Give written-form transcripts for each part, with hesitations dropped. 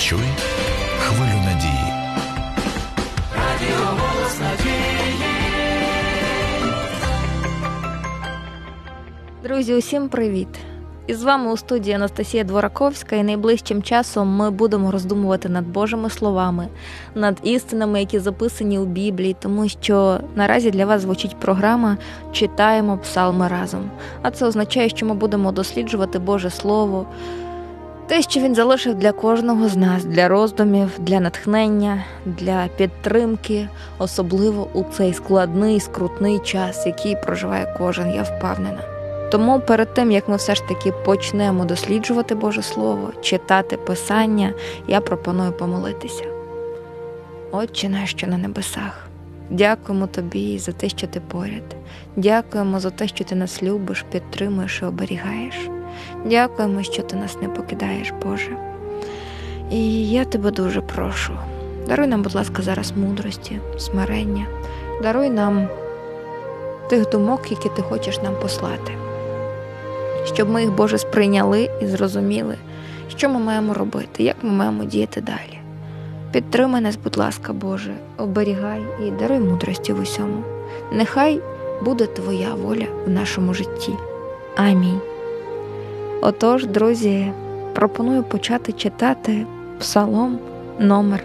Почуй хвилю надії. Радіо «Голос надії». Друзі, усім привіт! І з вами у студії Анастасія Двораковська, і найближчим часом ми будемо роздумувати над Божими словами, над істинами, які записані у Біблії, тому що наразі для вас звучить програма «Читаємо псалми разом». А це означає, що ми будемо досліджувати Боже Слово, те, що Він залишив для кожного з нас, для роздумів, для натхнення, для підтримки, особливо у цей складний, скрутний час, який проживає кожен, я впевнена. Тому перед тим, як ми все ж таки почнемо досліджувати Боже Слово, читати Писання, я пропоную помолитися. Отче наш, що на небесах, дякуємо Тобі за те, що Ти поряд. Дякуємо за те, що Ти нас любиш, підтримуєш і оберігаєш. Дякуємо, що Ти нас не покидаєш, Боже. І я Тебе дуже прошу, даруй нам, будь ласка, зараз мудрості, смирення. Даруй нам тих думок, які Ти хочеш нам послати. Щоб ми їх, Боже, сприйняли і зрозуміли, що ми маємо робити, як ми маємо діяти далі. Підтримай нас, будь ласка, Боже, оберігай і даруй мудрості в усьому. Нехай буде Твоя воля в нашому житті. Амінь. Отож, друзі, пропоную почати читати Псалом номер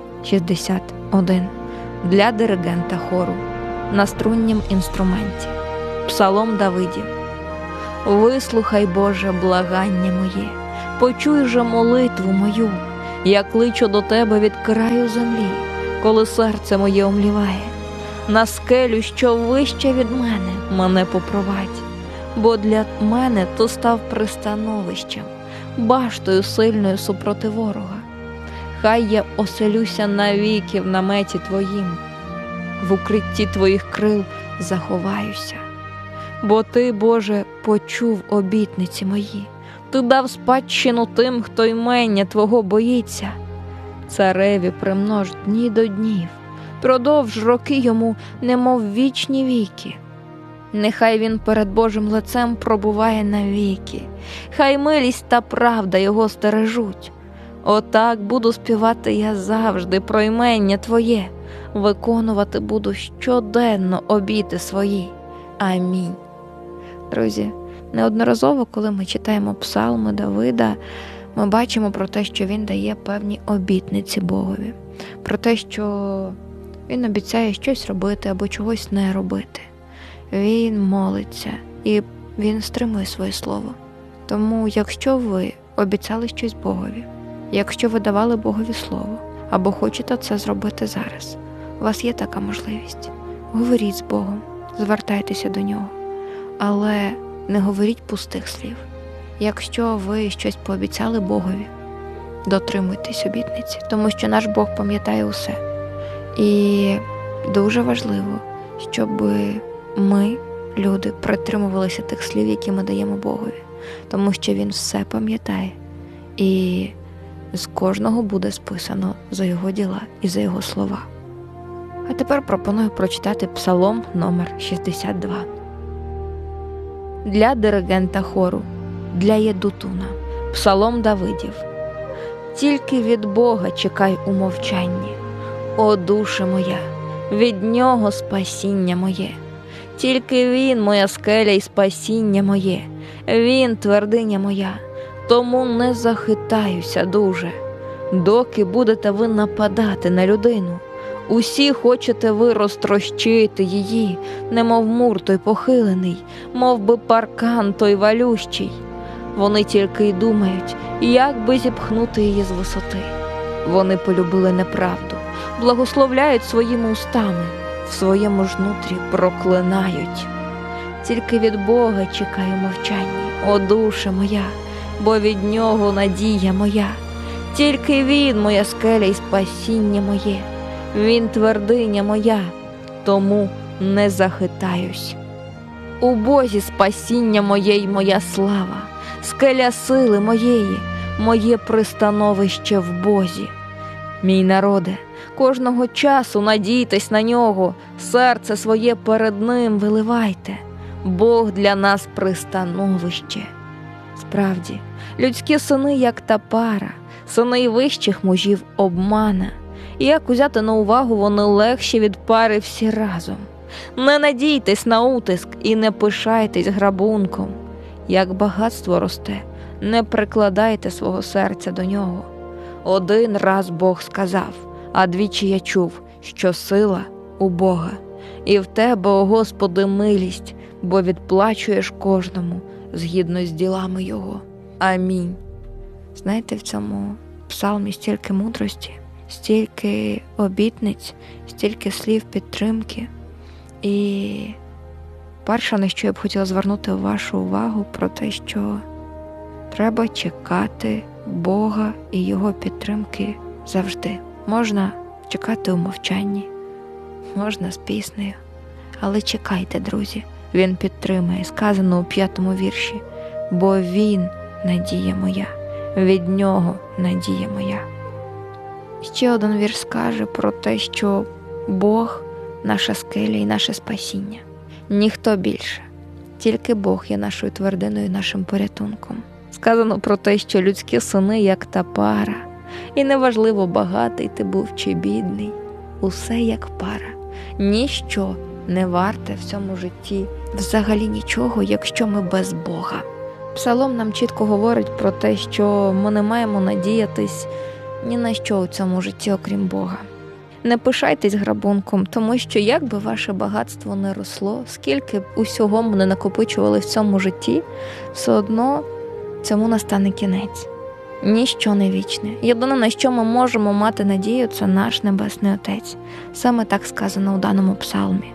61 для диригента хору на струннім інструменті. Псалом Давидів. Вислухай, Боже, благання моє, почуй же молитву мою, я кличу до Тебе від краю землі, коли серце моє омліває. На скелю, що вище від мене попровадь, бо для мене то став пристановищем, баштою сильною супроти ворога. Хай я оселюся навіки в наметі Твоїм, в укритті Твоїх крил заховаюся. Бо Ти, Боже, почув обітниці мої, Ти дав спадщину тим, хто імення Твого боїться. Цареві примнож дні до днів, продовж роки йому, немов вічні віки. Нехай він перед Божим лицем пробуває навіки, хай милість та правда його стережуть. Отак буду співати я завжди про імення Твоє, виконувати буду щоденно обіти свої. Амінь. Друзі, неодноразово, коли ми читаємо псалми Давида, ми бачимо про те, що він дає певні обітниці Богові. Про те, що він обіцяє щось робити або чогось не робити. Він молиться і він стримує своє слово. Тому, якщо ви обіцяли щось Богові, якщо ви давали Богові слово, або хочете це зробити зараз, у вас є така можливість. Говоріть з Богом, звертайтеся до Нього. Але не говоріть пустих слів. Якщо ви щось пообіцяли Богові, дотримуйтесь обітниці, тому що наш Бог пам'ятає усе. І дуже важливо, щоб ми, люди, притримувалися тих слів, які ми даємо Богові, тому що Він все пам'ятає. І з кожного буде списано за його діла і за його слова. А тепер пропоную прочитати Псалом номер 62. Для диригента хору, для єдутуна, Псалом Давидів. Тільки від Бога чекай у мовчанні, о душе моя, від Нього спасіння моє. Тільки Він моя скеля і спасіння моє, Він твердиня моя, тому не захитаюся дуже. Доки будете ви нападати на людину, усі хочете ви розтрощити її, немов мур той похилений, мов би паркан той валющий. Вони тільки й думають, як би зіпхнути її з висоти. Вони полюбили неправду, благословляють своїми устами, в своєму ж нутрі проклинають. Тільки від Бога чекаю мовчанні, о душе моя, бо від Нього надія моя. Тільки Він моя скеля і спасіння моє, Він твердиня моя, тому не захитаюсь. У Бозі спасіння моє й моя слава, скеля сили моєї, моє пристановище в Бозі. Мій народе, кожного часу надійтесь на Нього, серце своє перед Ним виливайте. Бог для нас пристановище. Справді, людські сини, як та пара, сини вищих мужів обмана. І як узяти на увагу, вони легші від пари всі разом. Не надійтесь на утиск і не пишайтесь грабунком. Як багатство росте, не прикладайте свого серця до нього. Один раз Бог сказав, а двічі я чув, що сила у Бога. І в тебе, о Господи, милість, бо відплачуєш кожному згідно з ділами його. Амінь. Знаєте, в цьому псалмі стільки мудрості, стільки обітниць, стільки слів підтримки. І перше, на що я б хотіла звернути вашу увагу, про те, що треба чекати Бога і Його підтримки завжди. Можна чекати у мовчанні, можна з піснею, але чекайте, друзі, Він підтримає, сказано у 5-му вірші, бо Він надія моя, від Нього надія моя. Ще один вірш скаже про те, що Бог – наша скеля і наше спасіння. Ніхто більше, тільки Бог є нашою твердиною і нашим порятунком. Сказано про те, що людські сини, як та пара, і неважливо, багатий ти був чи бідний, усе як пара. Ніщо не варте в цьому житті, взагалі нічого, якщо ми без Бога. Псалом нам чітко говорить про те, що ми не маємо надіятись ні на що у цьому житті, окрім Бога. Не пишайтесь грабунком, тому що як би ваше багатство не росло, скільки б усього ми не накопичували в цьому житті, все одно цьому настане кінець. Ніщо не вічне. Єдине, на що ми можемо мати надію, це наш Небесний Отець. Саме так сказано у даному псалмі.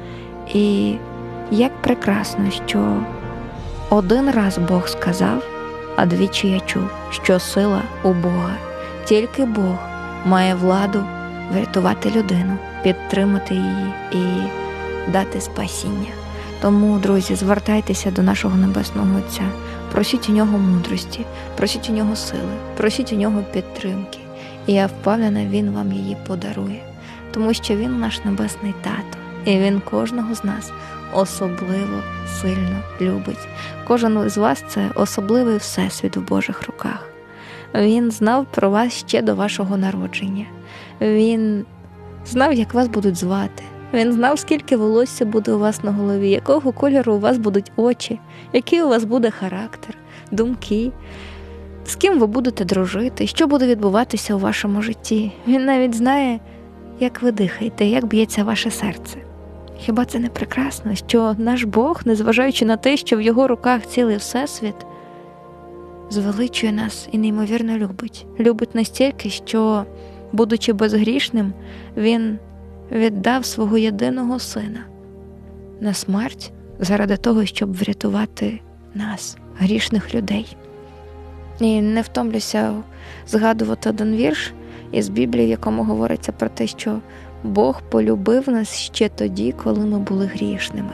І як прекрасно, що один раз Бог сказав, а двічі я чув, що сила у Бога. Тільки Бог має владу врятувати людину, підтримати її і дати спасіння. Тому, друзі, звертайтеся до нашого Небесного Отця, просіть у Нього мудрості, просіть у Нього сили, просіть у Нього підтримки. І я впевнена, Він вам її подарує, тому що Він наш Небесний Тато, і Він кожного з нас особливо сильно любить. Кожен із вас – це особливий всесвіт в Божих руках. Він знав про вас ще до вашого народження. Він знав, як вас будуть звати. Він знав, скільки волосся буде у вас на голові, якого кольору у вас будуть очі, який у вас буде характер, думки, з ким ви будете дружити, що буде відбуватися у вашому житті. Він навіть знає, як ви дихаєте, як б'ється ваше серце. Хіба це не прекрасно, що наш Бог, незважаючи на те, що в Його руках цілий всесвіт, звеличує нас і неймовірно любить. Любить настільки, що, будучи безгрішним, Він віддав свого єдиного сина на смерть заради того, щоб врятувати нас, грішних людей. І не втомлюся згадувати один вірш із Біблії, в якому говориться про те, що Бог полюбив нас ще тоді, коли ми були грішними.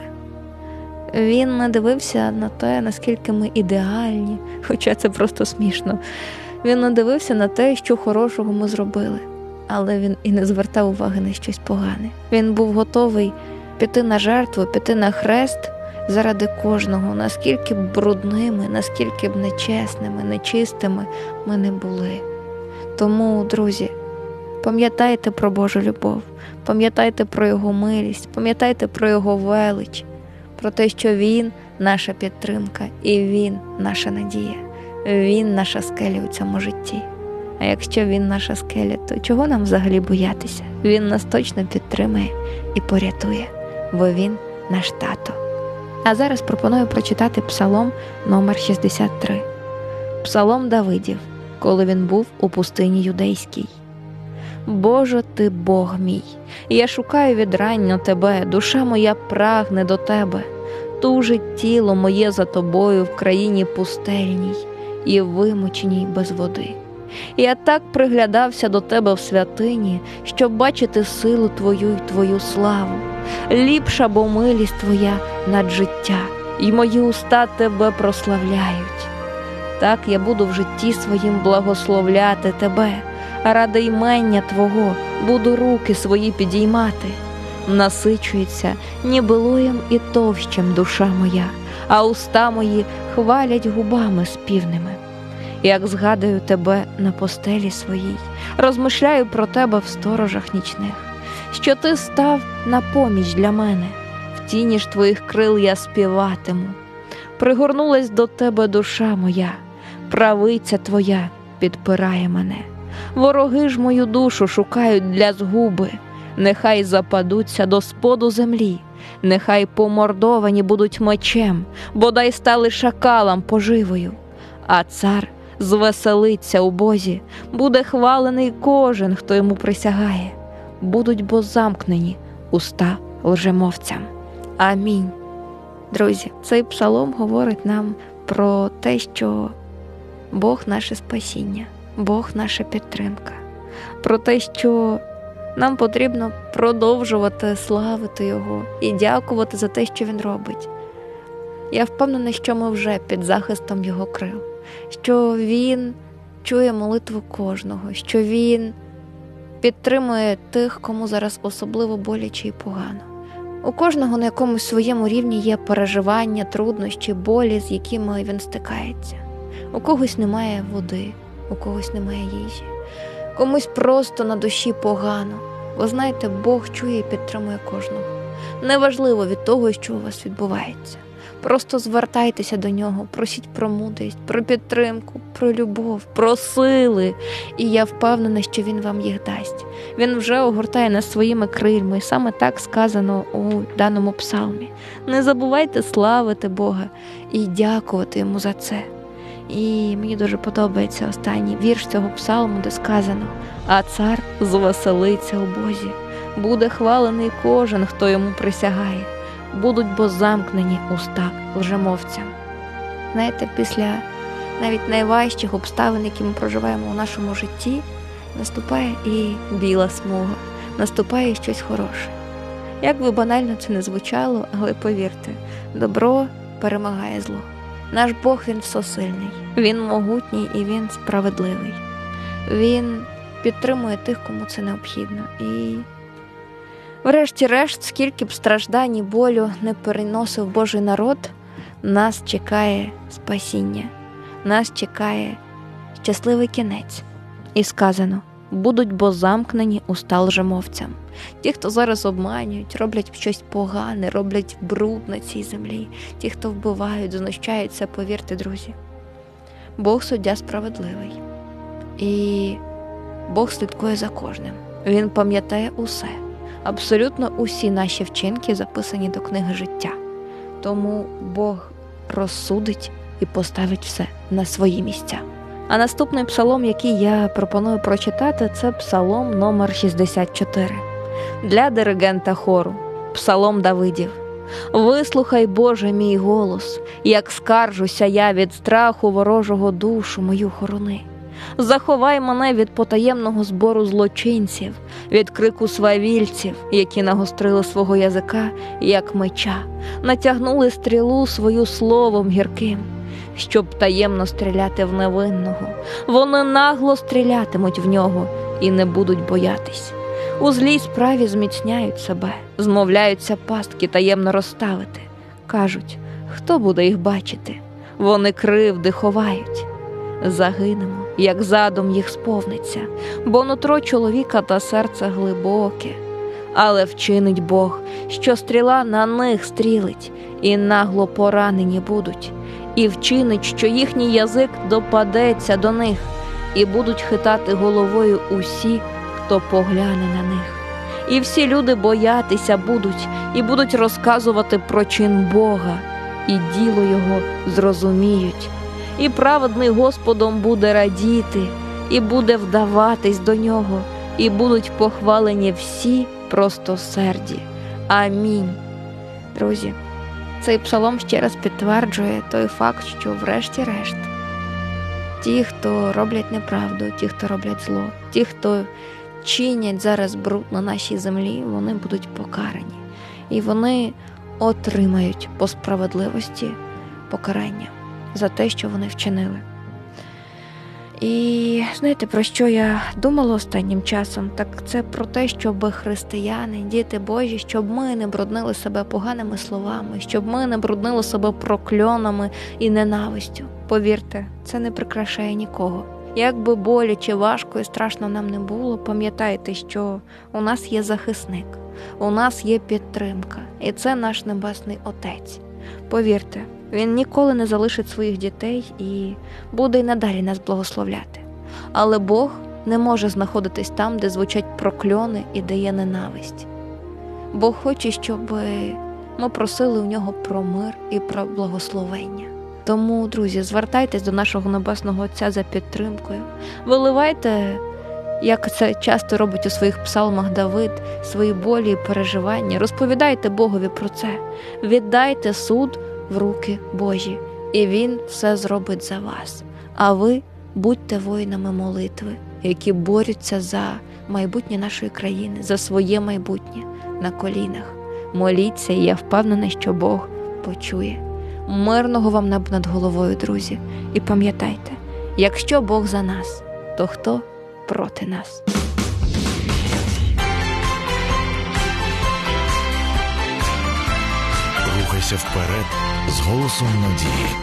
Він не дивився на те, наскільки ми ідеальні, хоча це просто смішно. Він не дивився на те, що хорошого ми зробили, але він і не звертав уваги на щось погане. Він був готовий піти на жертву, піти на хрест заради кожного, наскільки б брудними, наскільки б нечесними, нечистими ми не були. Тому, друзі, пам'ятайте про Божу любов, пам'ятайте про Його милість, пам'ятайте про Його велич, про те, що Він – наша підтримка і Він – наша надія. Він – наша скеля у цьому житті. А якщо Він – наша скеля, то чого нам взагалі боятися? Він нас точно підтримає і порятує, бо Він – наш тато. А зараз пропоную прочитати псалом номер 63. Псалом Давидів, коли він був у пустині юдейській. «Боже, Ти Бог мій, я шукаю відрання Тебе, душа моя прагне до Тебе. Тужить тіло моє за Тобою в країні пустельній і вимученій без води. Я так приглядався до Тебе в святині, щоб бачити силу Твою й Твою славу. Ліпша бо милість Твоя над життя, і мої уста Тебе прославляють. Так я буду в житті своїм благословляти Тебе, а ради імення Твого буду руки свої підіймати. Насичується ні былоєм і товщем душа моя, а уста мої хвалять губами співними. Як згадую тебе на постелі своїй, розмишляю про тебе в сторожах нічних, що ти став на поміч для мене, в тіні ж твоїх крил я співатиму. Пригорнулась до тебе душа моя, правиця твоя підпирає мене. Вороги ж мою душу шукають для згуби, нехай западуться до споду землі, нехай помордовані будуть мечем, бодай стали шакалам поживою. А цар звеселиться у Бозі, буде хвалений кожен, хто йому присягає. Будуть бо замкнені уста лжемовцям. Амінь. Друзі, цей псалом говорить нам про те, що Бог – наше спасіння, Бог – наша підтримка, про те, що нам потрібно продовжувати славити Його і дякувати за те, що Він робить. Я впевнена, що ми вже під захистом Його крил, що Він чує молитву кожного, що Він підтримує тих, кому зараз особливо боляче і погано. У кожного на якомусь своєму рівні є переживання, труднощі, болі, з якими він стикається. У когось немає води, у когось немає їжі, комусь просто на душі погано. Ви знаєте, Бог чує і підтримує кожного. Неважливо від того, що у вас відбувається. Просто звертайтеся до Нього, просіть про мудрість, про підтримку, про любов, про сили. І я впевнена, що Він вам їх дасть. Він вже огортає нас своїми крильми, і саме так сказано у даному псалмі. Не забувайте славити Бога і дякувати Йому за це. І мені дуже подобається останній вірш цього псалму, де сказано: «А цар звеселиться у Бозі, буде хвалений кожен, хто йому присягає. Будуть бо замкнені уста лжемовцям». Знаєте, після навіть найважчих обставин, які ми проживаємо у нашому житті, наступає і біла смуга, наступає щось хороше. Як би банально це не звучало, але повірте, добро перемагає зло. Наш Бог, Він всесильний, Він могутній і Він справедливий. Він підтримує тих, кому це необхідно. І врешті-решт, скільки б страждань і болю не переносив Божий народ, нас чекає спасіння, нас чекає щасливий кінець. І сказано: будуть бо замкнені уста лжемовцям. Ті, хто зараз обманюють, роблять щось погане, роблять бруд на цій землі, ті, хто вбивають, знущаються, повірте, друзі, Бог суддя справедливий. І Бог слідкує за кожним. Він пам'ятає усе. Абсолютно усі наші вчинки записані до книги життя. Тому Бог розсудить і поставить все на свої місця. А наступний псалом, який я пропоную прочитати, це псалом номер 64. Для диригента хору. Псалом Давидів. «Вислухай, Боже, мій голос, як скаржуся я від страху ворожого, душу мою хорони. Заховай мене від потаємного збору злочинців, від крику свавільців, які нагострили свого язика, як меча, натягнули стрілу свою словом гірким, щоб таємно стріляти в невинного. Вони нагло стрілятимуть в нього і не будуть боятись. У злій справі зміцняють себе, змовляються пастки таємно розставити. Кажуть, хто буде їх бачити? Вони кривди ховають. Загинемо, як задум їх сповниться, бо нутро чоловіка та серце глибоке. Але вчинить Бог, що стріла на них стрілить, і нагло поранені будуть. І вчинить, що їхній язик допадеться до них, і будуть хитати головою усі, хто погляне на них. І всі люди боятися будуть, і будуть розказувати про чин Бога, і діло Його зрозуміють. І праведний Господом буде радіти, і буде вдаватись до Нього, і будуть похвалені всі простосерді. Амінь». Друзі, цей псалом ще раз підтверджує той факт, що врешті-решт ті, хто роблять неправду, ті, хто роблять зло, ті, хто чинять зараз бруд на нашій землі, вони будуть покарані. І вони отримають по справедливості покарання за те, що вони вчинили. І знаєте, про що я думала останнім часом? Так це про те, щоб християни, діти Божі, щоб ми не бруднили себе поганими словами, щоб ми не бруднили себе прокльонами і ненавистю. Повірте, це не прикрашає нікого. Як би боляче, важко і страшно нам не було, пам'ятайте, що у нас є захисник, у нас є підтримка, і це наш Небесний Отець. Повірте, Він ніколи не залишить своїх дітей і буде й надалі нас благословляти. Але Бог не може знаходитись там, де звучать прокльони і де є ненависть. Бог хоче, щоб ми просили у Нього про мир і про благословення. Тому, друзі, звертайтесь до нашого Небесного Отця за підтримкою. Виливайте, як це часто робить у своїх псалмах Давид, свої болі і переживання. Розповідайте Богові про це. Віддайте суд в руки Божі, і Він все зробить за вас. А ви будьте воїнами молитви, які борються за майбутнє нашої країни, за своє майбутнє на колінах. Моліться, і я впевнена, що Бог почує. Мирного вам неба над головою, друзі. І пам'ятайте, якщо Бог за нас, то хто проти нас? Рухайся вперед з голосом надії.